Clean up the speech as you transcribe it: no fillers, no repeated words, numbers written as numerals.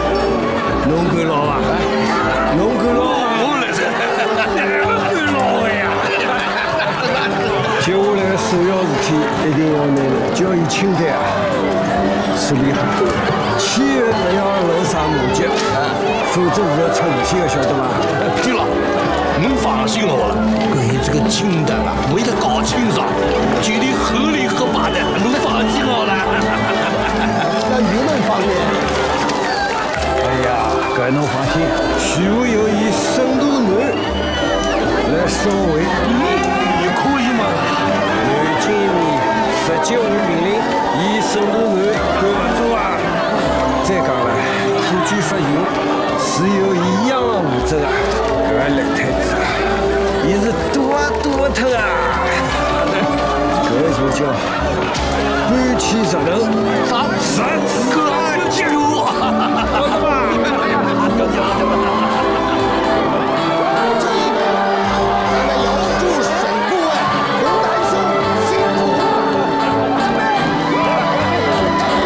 侬管牢啊？侬管牢啊？ 我来噻，管牢呀！ 接下来的首要事体，一定要拿交易清单啊处理好，千万不要露啥马脚，否则是要出事体的，晓得吧？ 对了，侬放心好了，关于这个清单啊，我一定搞清爽，绝对合理合法的，侬放心好了。 那舆论方面， 哎呀，搿侬放心，徐会有以沈大南来收回。 也可以嘛。 南京人直接下命令，以沈大南管不住啊！再讲了，普举发行是由伊央行负责啊，搿个赖太子啊，伊是多啊多脱啊！搿就叫搬迁石头， 啥？ 啥子哥，救我！ 晓得吧？